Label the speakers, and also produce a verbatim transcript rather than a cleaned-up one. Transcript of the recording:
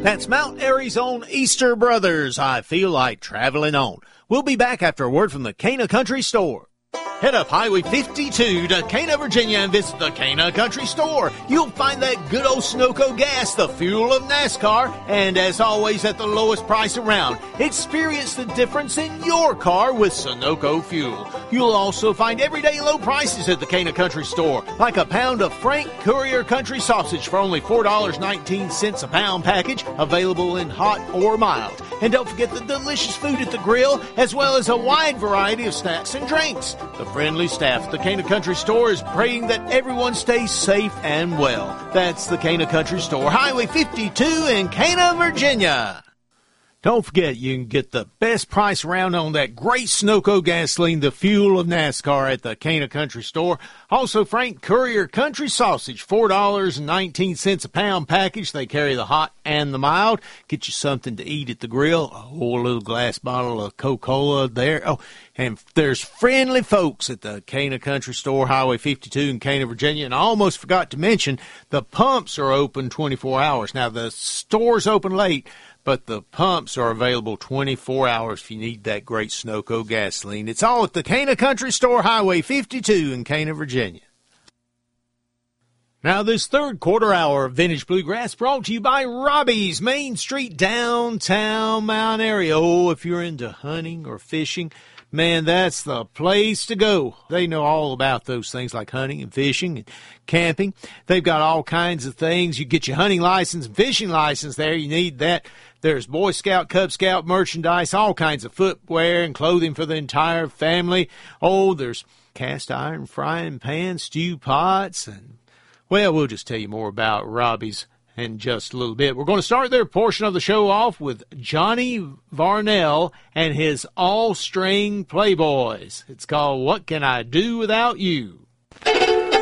Speaker 1: That's Mount Airy's own Easter Brothers. I feel like traveling on. We'll be back after a word from the Cana Country Store. Head up Highway fifty-two to Cana, Virginia and visit the Cana Country Store. You'll find that good old Sunoco gas, the fuel of NASCAR, and as always at the lowest price around. Experience the difference in your car with Sunoco fuel. You'll also find everyday low prices at the Cana Country Store, like a pound of Frank Courier Country Sausage for only four dollars and nineteen cents a pound package, available in hot or mild. And don't forget the delicious food at the grill, as well as a wide variety of snacks and drinks. The friendly staff at the Cana Country Store is praying that everyone stays safe and well. That's the Cana Country Store, Highway fifty-two in Cana, Virginia. Don't forget, you can get the best price around on that great Sunoco gasoline, the fuel of NASCAR, at the Cana Country Store. Also, Frank Courier Country Sausage, four dollars and nineteen cents a pound package. They carry the hot and the mild. Get you something to eat at the grill. A whole little glass bottle of Coca-Cola there. Oh, and there's friendly folks at the Cana Country Store, Highway fifty-two in Cana, Virginia. And I almost forgot to mention, the pumps are open twenty-four hours. Now, the store's open late, but the pumps are available twenty-four hours if you need that great Sunoco gasoline. It's all at the Cana Country Store, Highway fifty-two in Cana, Virginia. Now, this third quarter hour of Vintage Bluegrass brought to you by Robbie's Main Street, downtown Mount Airy. Oh, if you're into hunting or fishing, man, that's the place to go. They know all about those things like hunting and fishing and camping. They've got all kinds of things. You get your hunting license and fishing license there. You need that. There's Boy Scout, Cub Scout merchandise, all kinds of footwear and clothing for the entire family. Oh, there's cast iron frying pans, stew pots, and, well, we'll just tell you more about Robbie's in just a little bit. We're going to start their portion of the show off with Johnny Varnell and his all-string Playboys. It's called What Can I Do Without You?